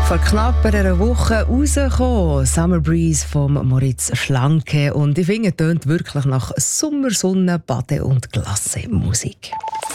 Vor knapp einer Woche rausgekommen. Summer Breeze von Moritz Schlanke. Und ich finde, es tönt wirklich nach Sommersonne, Bade- und Glasse-Musik.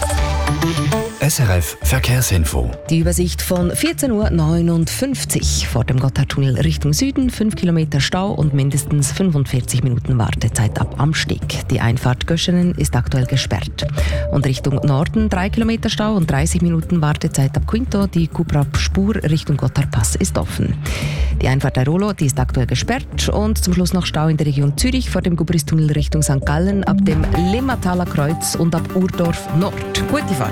SRF Verkehrsinfo. Die Übersicht von 14.59 Uhr vor dem Gotthardtunnel Richtung Süden. 5 Kilometer Stau und mindestens 45 Minuten Wartezeit ab Amsteg. Die Einfahrt Göschenen ist aktuell gesperrt. Und Richtung Norden 3 Kilometer Stau und 30 Minuten Wartezeit ab Quinto. Die Kuprab-Spur Richtung Gotthardpass ist offen. Die Einfahrt Airolo, die ist aktuell gesperrt. Und zum Schluss noch Stau in der Region Zürich vor dem Gubristunnel Richtung St. Gallen ab dem Limmataler Kreuz und ab Urdorf Nord. Gute Fahrt!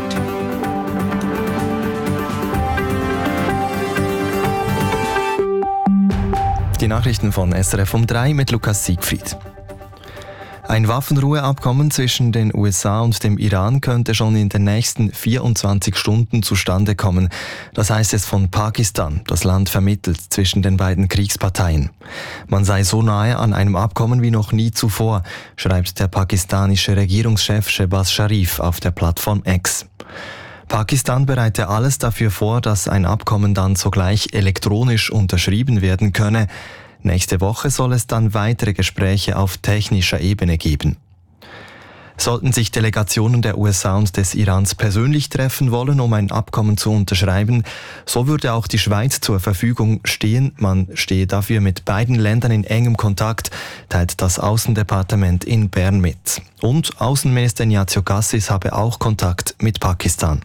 Die Nachrichten von SRF um 3 mit Lukas Siegfried. Ein Waffenruheabkommen zwischen den USA und dem Iran könnte schon in den nächsten 24 Stunden zustande kommen. Das heißt es von Pakistan. Das Land vermittelt zwischen den beiden Kriegsparteien. Man sei so nahe an einem Abkommen wie noch nie zuvor, schreibt der pakistanische Regierungschef Shehbaz Sharif auf der Plattform X. Pakistan bereite alles dafür vor, dass ein Abkommen dann sogleich elektronisch unterschrieben werden könne. Nächste Woche soll es dann weitere Gespräche auf technischer Ebene geben. Sollten sich Delegationen der USA und des Irans persönlich treffen wollen, um ein Abkommen zu unterschreiben, so würde auch die Schweiz zur Verfügung stehen. Man stehe dafür mit beiden Ländern in engem Kontakt, teilt das Außendepartement in Bern mit. Und Außenminister Ignazio Cassis habe auch Kontakt mit Pakistan.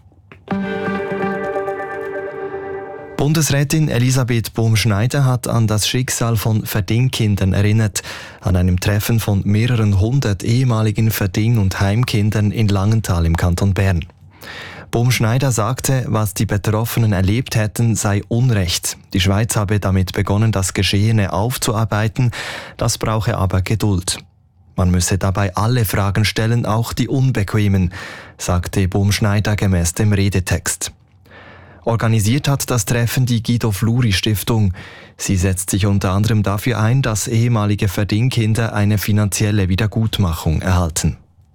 Bundesrätin Elisabeth Bohm-Schneider hat an das Schicksal von Verdingkindern erinnert, an einem Treffen von mehreren hundert ehemaligen Verding- und Heimkindern in Langenthal im Kanton Bern. Bohm-Schneider sagte, was die Betroffenen erlebt hätten, sei Unrecht. Die Schweiz habe damit begonnen, das Geschehene aufzuarbeiten, das brauche aber Geduld. Man müsse dabei alle Fragen stellen, auch die unbequemen, sagte Bohm-Schneider gemäß dem Redetext. Organisiert hat das Treffen die Guido-Fluri-Stiftung. Sie setzt sich unter anderem dafür ein, dass ehemalige Verdingkinder eine finanzielle Wiedergutmachung erhalten.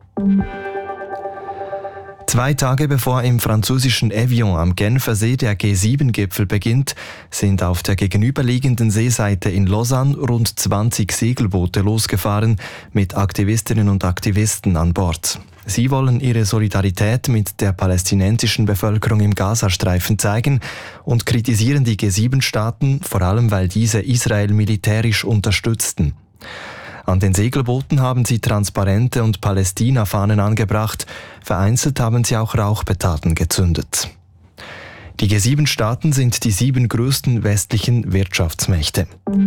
2 Tage bevor im französischen Evian am Genfersee der G7-Gipfel beginnt, sind auf der gegenüberliegenden Seeseite in Lausanne rund 20 Segelboote losgefahren mit Aktivistinnen und Aktivisten an Bord. Sie wollen ihre Solidarität mit der palästinensischen Bevölkerung im Gazastreifen zeigen und kritisieren die G7-Staaten, vor allem weil diese Israel militärisch unterstützten. An den Segelbooten haben sie Transparente und Palästina-Fahnen angebracht, vereinzelt haben sie auch Rauchpetarden gezündet. Die G7-Staaten sind die 7 größten westlichen Wirtschaftsmächte.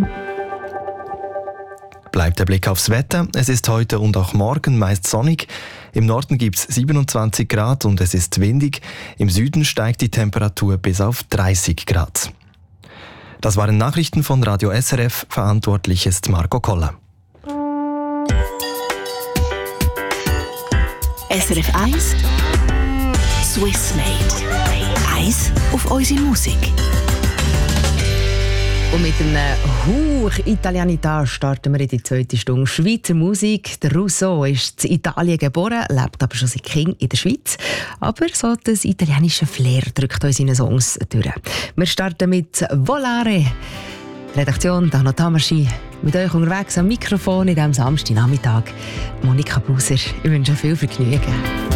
Bleibt der Blick aufs Wetter. Es ist heute und auch morgen meist sonnig. Im Norden gibt es 27 Grad und es ist windig. Im Süden steigt die Temperatur bis auf 30 Grad. Das waren Nachrichten von Radio SRF. Verantwortlich ist Marco Koller. SRF 1 Swiss Made. 1 auf unsere Musik. Und mit einem Hauch Italianità starten wir in die 2. Stunde Schweizer Musik. Der Rousseau ist in Italien geboren, lebt aber schon seit Kind in der Schweiz. Aber so das italienische Flair drückt uns in den Songs durch. Wir starten mit «Volare». Redaktion Dano Tamaschi. Mit euch unterwegs am Mikrofon in diesem Samstagnachmittag. Monika Buser, ich wünsche viel Vergnügen.